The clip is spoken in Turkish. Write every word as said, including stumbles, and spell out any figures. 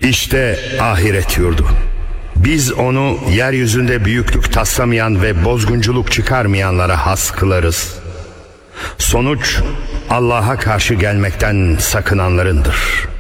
İşte ahiret yurdu. Biz onu yeryüzünde büyüklük taslamayan ve bozgunculuk çıkarmayanlara has kılarız. Sonuç Allah'a karşı gelmekten sakınanlarındır.